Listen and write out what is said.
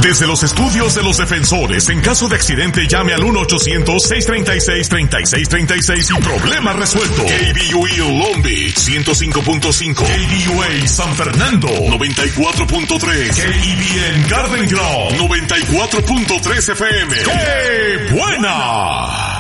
Desde los estudios de los defensores, en caso de accidente llame al 1-800-636-3636 y problema resuelto. KBUE Long Beach 105.5, KBUA San Fernando 94.3, KBN Garden Grove 94.3 FM. ¡Qué buena!